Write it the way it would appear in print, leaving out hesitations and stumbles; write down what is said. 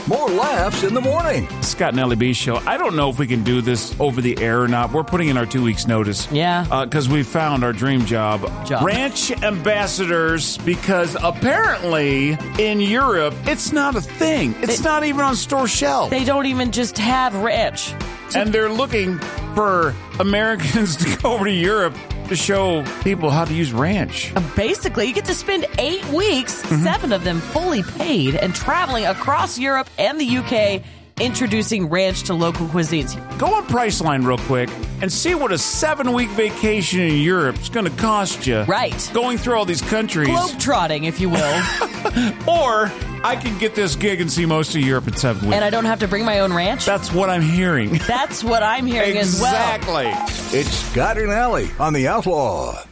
more laughs in the morning. Scott and Ellie B Show. I don't know if we can do this over the air or not. We're putting in our 2 weeks notice. Yeah. Because we found our dream job. Ranch ambassadors, because apparently in Europe, it's not a thing. It's not even on store shelf. They don't even just have ranch. And they're looking for Americans to go over to Europe to show people how to use ranch. Basically, you get to spend 8 weeks, 7 of them fully paid, and traveling across Europe and the UK, introducing ranch to local cuisines. Go on Priceline real quick and see what a 7-week vacation in Europe is going to cost you. Right. Going through all these countries. Globetrotting, if you will. Or I can get this gig and see most of Europe in 7 weeks. And I don't have to bring my own ranch? That's what I'm hearing. That's what I'm hearing as well. Exactly. It's Scott and Ellie on The Outlaw.